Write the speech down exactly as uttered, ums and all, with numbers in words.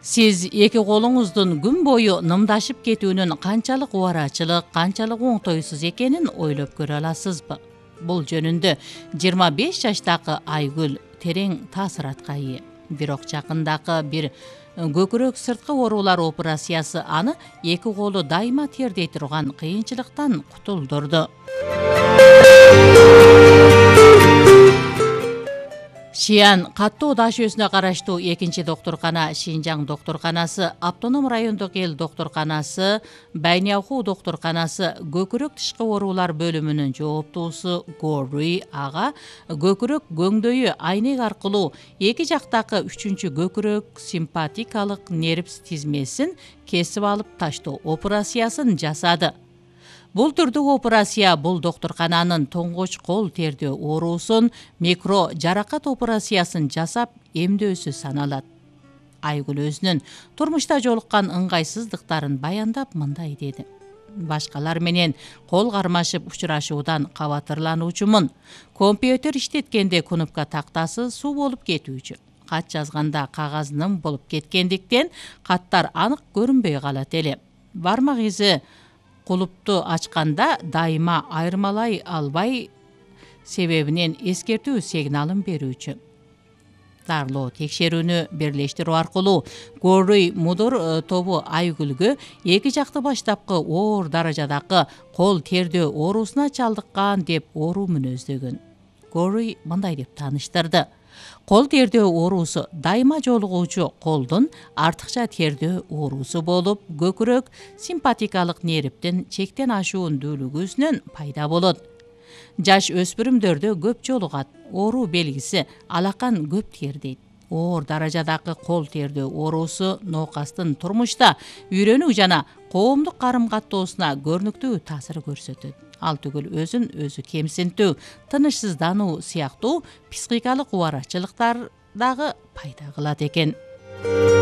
Сиз эки колуңуздун күн бою нымдашып кетүүнүн канчалык убарачылык, канчалык оңтойсуз экенин ойлоп көрө аласызбы? Бул жөнүндө жыйырма беш жаштагы Айгүл терең таасиратка ээ. Бирок жакындагы бир көкүрөк сырткы оорулар операциясы аны эки колу дайыма тердей турган кыйынчылыктан кутулдурду. Шиян каттоо даш өзүнө караштуу экинчи докторкана Шинжаң докторканасы, Автоном райондук эл докторканасы, Байнявху докторканасы көкүрөк тышкы оорулар бөлүмүнүн жооптуусу Горуй ага көкүрөк көңдөйү айнек аркылуу эки жактагы үчүнчү көкүрөк симпатикалык нерв тизмесин кесип алып таштоо операциясын жасады. Бул түрдүк операция бул докторкананын тоңгоч кол тердөө оорусун микро жаракат операциясын жасап эмдөөсү саналат. Айгүл өзүнүн турмушта жолуккан ыңгайсыздыктарын баяндап мындай деди. Башкалар менен кол кармашып учурашуудан кабатырлануучумун. Компьютер иштеткенде кнопка тактасы суу болуп кетүүчү. Кат жазганда кагаз ным болуп кеткендиктен каттар анык көрүнбөй калат эле. Бармак изи кулупту ачканда дайыма айырмалай албай себебинен эскертүү сигналын берүүчү. Дарлоо текшерүүнү бирлештирүү аркылуу Горуй мудур тобу Айгүлгө эки жакты баштапкы оор даражадагы кол тердөө оорусуна чалдыккан деп оору мүнөздөгөн. Горуй мындай деп тааныштырды. Кол тердөө оорусу дайыма жолугуучу колдун артыкча тердөө оорусу болуп, көкүрөк симпатикалык нервдин чектен ашуундүүлүгүнөн пайда болот. Жаш өспүрүмдөрдө көп жолугат. Оору белгиси алакан көп тердейт. Оор даражадагы кол тердөө оорусу ноокастын турмушта үйрөнүү жана коомдук карым каттоосуна көрүнүктүү таасир көрсөтөт. Ал түгүл өзүн өзү кемсинтүү, тынычсыздануу сыяктуу психикалык убарачылыктар дагы пайда кылат экен.